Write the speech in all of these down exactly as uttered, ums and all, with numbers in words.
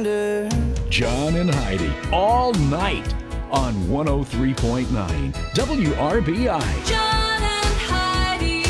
reminder. John and Heidi, all night on one oh three point nine W R B I. John and Heidi.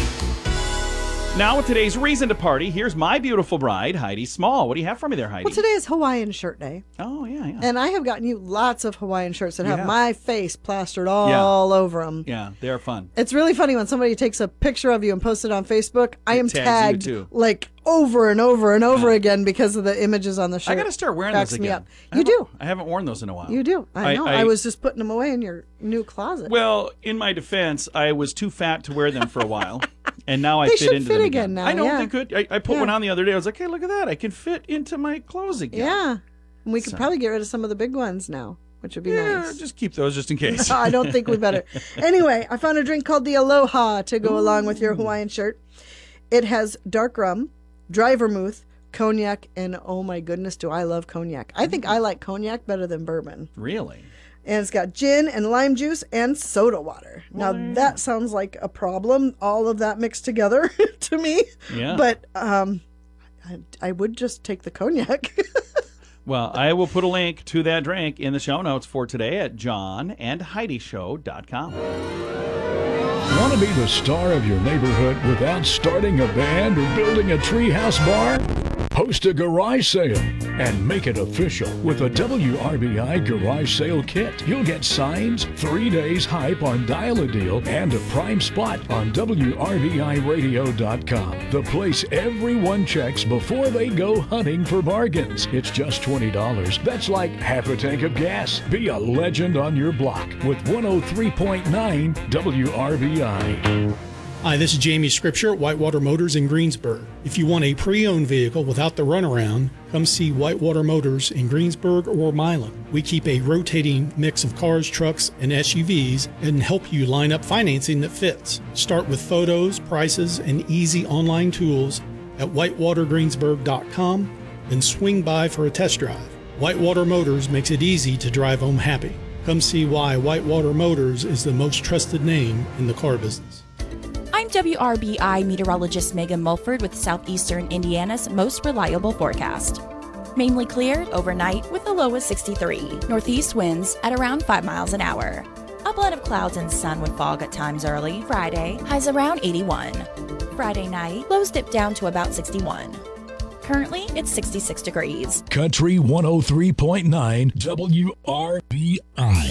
Now with today's reason to party, here's my beautiful bride, Heidi Small. What do you have for me there, Heidi? Well, today is Hawaiian Shirt Day. Oh, yeah, yeah. And I have gotten you lots of Hawaiian shirts that have Yeah. my face plastered all Yeah. over them. Yeah, they're fun. It's really funny when somebody takes a picture of you and posts it on Facebook. I It am tags you, tagged too. like over and over and over Yeah. again because of the images on the shirt. I got to start wearing Cracks those me again. up. I You haven't- do. I haven't worn those in a while. You do. I I- know. I- I, was just putting them away in your new closet. Well, in my defense, I was too fat to wear them for a while, and now I They fit should into fit them again now, I know yeah. they could. I, I put Yeah. one on the other day. I was like, hey, look at that. I can fit into my clothes again. yeah. And we could So- probably get rid of some of the big ones now, which would be Yeah, nice. just keep those just in case. I don't think we better. Anyway, I found a drink called the Aloha to go along with your Hawaiian shirt. It has dark rum, dry vermouth, cognac, and oh my goodness, do I love cognac. I think I like cognac better than bourbon. Really? And it's got gin and lime juice and soda water. Now, that sounds like a problem, all of that mixed together to me. Yeah. But um, I, I would just take the cognac. Well, I will put a link to that drink in the show notes for today at john and heidi show dot com. Want to be the star of your neighborhood without starting a band or building a treehouse bar? Host a garage sale and make it official with a W R B I garage sale kit. You'll get signs, three days hype on Dial a Deal, and a prime spot on W R B I radio dot com. The place everyone checks before they go hunting for bargains. It's just twenty dollars. That's like half a tank of gas. Be a legend on your block with one oh three point nine W R B I. Hi, this is Jamie Scripture at Whitewater Motors in Greensburg. If you want a pre-owned vehicle without the runaround, come see Whitewater Motors in Greensburg or Milan. We keep a rotating mix of cars, trucks, and S U Vs and help you line up financing that fits. Start with photos, prices, and easy online tools at whitewater greensburg dot com, then swing by for a test drive. Whitewater Motors makes it easy to drive home happy. Come see why Whitewater Motors is the most trusted name in the car business. I'm W R B I meteorologist Megan Mulford with Southeastern Indiana's most reliable forecast. Mainly clear overnight with a low of sixty-three. Northeast winds at around five miles an hour. A blend of clouds and sun with fog at times early. Friday, highs around eighty-one. Friday night, lows dip down to about sixty-one. Currently, it's sixty-six degrees. Country one oh three point nine W R B I.